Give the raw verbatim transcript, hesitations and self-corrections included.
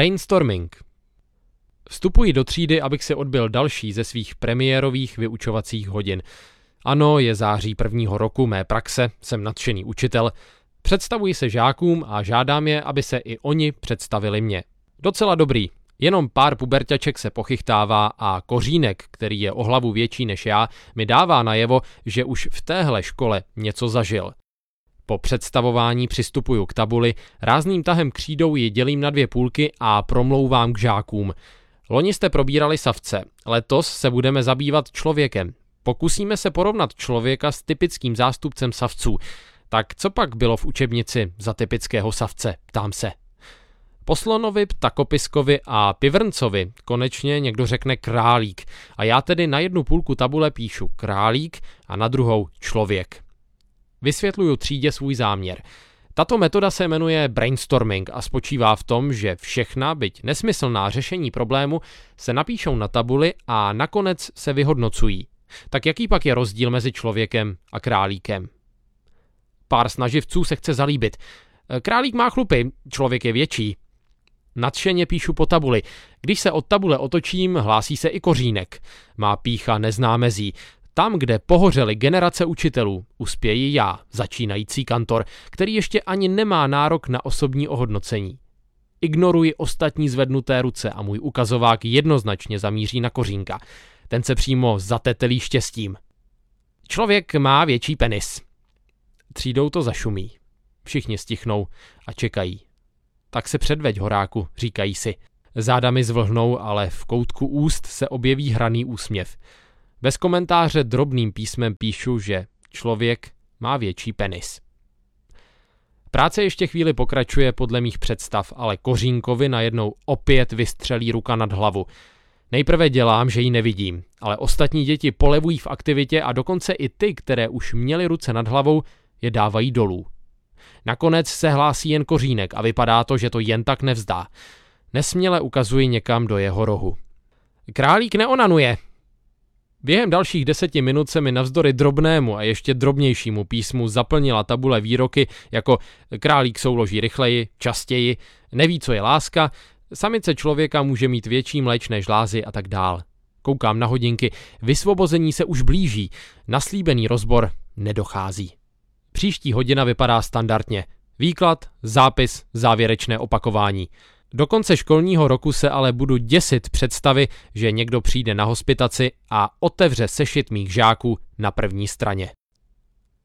Brainstorming. Vstupuji do třídy, abych si odbyl další ze svých premiérových vyučovacích hodin. Ano, je září prvního roku mé praxe, jsem nadšený učitel. Představuji se žákům a žádám je, aby se i oni představili mně. Docela dobrý, jenom pár puberťaček se pochychtává a Kořínek, který je o hlavu větší než já, mi dává najevo, že už v téhle škole něco zažil. Po představování přistupuju k tabuli, rázným tahem křídou ji dělím na dvě půlky a promlouvám k žákům. Loni jste probírali savce, letos se budeme zabývat člověkem. Pokusíme se porovnat člověka s typickým zástupcem savců. Tak co pak bylo v učebnici za typického savce, ptám se. Poslonovi, ptakopiskovi a pivrncovi konečně někdo řekne králík a já tedy na jednu půlku tabule píšu králík a na druhou člověk. Vysvětluju třídě svůj záměr. Tato metoda se jmenuje brainstorming a spočívá v tom, že všechna, byť nesmyslná řešení problému se napíšou na tabuli a nakonec se vyhodnocují. Tak jaký pak je rozdíl mezi člověkem a králíkem? Pár snaživců se chce zalíbit. Králík má chlupy, člověk je větší. Nadšeně píšu po tabuli. Když se od tabule otočím, hlásí se i Kořínek. Má pýcha nezná mezí. Tam, kde pohořely generace učitelů, uspěji já, začínající kantor, který ještě ani nemá nárok na osobní ohodnocení. Ignoruji ostatní zvednuté ruce a můj ukazovák jednoznačně zamíří na Kořínka. Ten se přímo zatetelí štěstím. Člověk má větší penis. Třídou to zašumí. Všichni stichnou a čekají. Tak se předveď, horáku, říkají si. Záda mi zvlhnou, ale v koutku úst se objeví hraný úsměv. Bez komentáře drobným písmem píšu, že člověk má větší penis. Práce ještě chvíli pokračuje podle mých představ, ale Kořínkovi najednou opět vystřelí ruka nad hlavu. Nejprve dělám, že ji nevidím, ale ostatní děti polevují v aktivitě a dokonce i ty, které už měly ruce nad hlavou, je dávají dolů. Nakonec se hlásí jen Kořínek a vypadá to, že to jen tak nevzdá. Nesměle ukazuji někam do jeho rohu. Králík neonanuje. Během dalších deseti minut se mi navzdory drobnému a ještě drobnějšímu písmu zaplnila tabule výroky jako králík souloží rychleji, častěji, neví, co je láska, samice člověka může mít větší mléčné žlázy a tak dál. Koukám na hodinky, vysvobození se už blíží, na slíbený rozbor nedochází. Příští hodina vypadá standardně. Výklad, zápis, závěrečné opakování. Do konce školního roku se ale budu děsit představy, že někdo přijde na hospitaci a otevře sešit mých žáků na první straně.